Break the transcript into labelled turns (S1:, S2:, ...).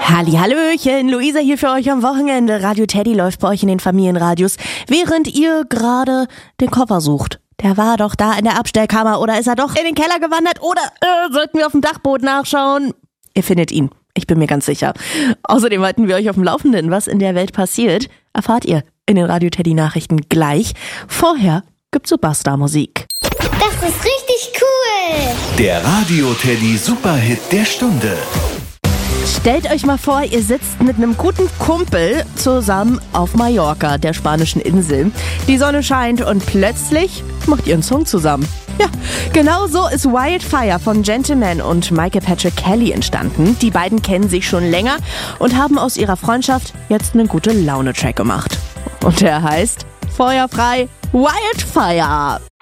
S1: Hallihallöchen, Luisa hier für euch am Wochenende. Radio Teddy läuft bei euch in den Familienradios, während ihr gerade den Koffer sucht. Der war doch da in der Abstellkammer oder ist er doch in den Keller gewandert oder sollten wir auf dem Dachboden nachschauen? Ihr findet ihn, ich bin mir ganz sicher. Außerdem halten wir euch auf dem Laufenden, was in der Welt passiert, erfahrt ihr in den Radio Teddy Nachrichten gleich. Vorher gibt's Superstar-Musik.
S2: Das ist richtig cool!
S3: Der Radio Teddy Superhit der Stunde.
S1: Stellt euch mal vor, ihr sitzt mit einem guten Kumpel zusammen auf Mallorca, der spanischen Insel. Die Sonne scheint und plötzlich macht ihr einen Song zusammen. Ja, genau so ist Wildfire von Gentleman und Michael Patrick Kelly entstanden. Die beiden kennen sich schon länger und haben aus ihrer Freundschaft jetzt einen gute Laune-Track gemacht. Und der heißt Feuerfrei Wildfire.